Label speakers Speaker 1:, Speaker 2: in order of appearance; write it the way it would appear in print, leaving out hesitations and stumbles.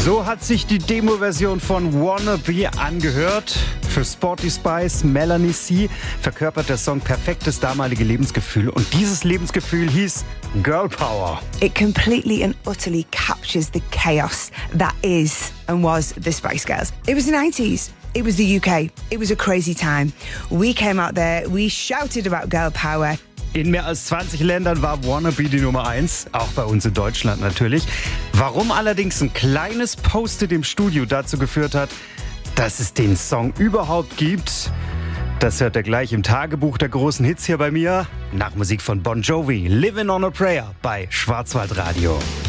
Speaker 1: So hat sich die Demo-Version von Wannabe angehört. Für Sporty Spice, Melanie C. verkörpert der Song perfektes damalige Lebensgefühl. Und dieses Lebensgefühl hieß Girl Power.
Speaker 2: It completely and utterly captures the chaos that is and was the Spice Girls. It was the 90s. It was the UK. It was a crazy time. We came out there, we shouted about girl power.
Speaker 1: In mehr als 20 Ländern war Wannabe die Nummer 1, auch bei uns in Deutschland natürlich. Warum allerdings ein kleines Post-it im Studio dazu geführt hat, dass es den Song überhaupt gibt, das hört ihr gleich im Tagebuch der großen Hits hier bei mir. Nach Musik von Bon Jovi, Living on a Prayer bei Schwarzwaldradio.